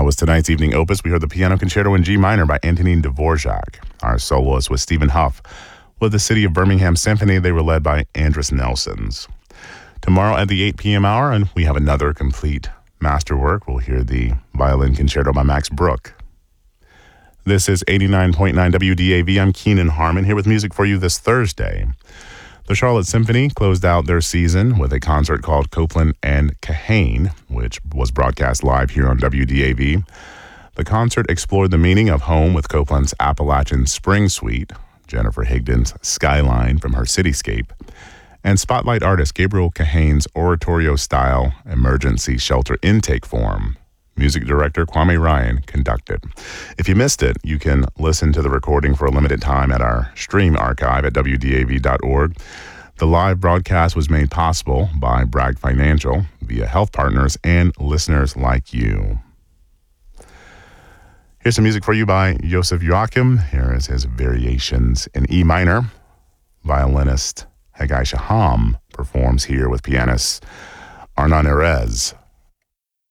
was tonight's evening opus. We heard the Piano Concerto in G minor by Antonin Dvorak. Our soloist was Stephen Huff. With the City of Birmingham Symphony, they were led by Andris Nelsons. Tomorrow at the 8 p.m. hour, and we have another complete masterwork. We'll hear the Violin Concerto by Max Bruch. This is 89.9 WDAV. I'm Keenan Harmon here with music for you this Thursday. The Charlotte Symphony closed out their season with a concert called Copland and Kahane, which was broadcast live here on WDAV. The concert explored the meaning of home with Copland's Appalachian Spring Suite, Jennifer Higdon's Skyline from her Cityscape, and spotlight artist Gabriel Kahane's oratorio-style emergency shelter intake form. Music director Kwame Ryan conducted. If you missed it, you can listen to the recording for a limited time at our stream archive at WDAV.org. The live broadcast was made possible by Bragg Financial via health partners and listeners like you. Here's some music for you by Joseph Joachim. Here is his Variations in E minor. Violinist Haggai Shaham performs here with pianist Arnon Erez.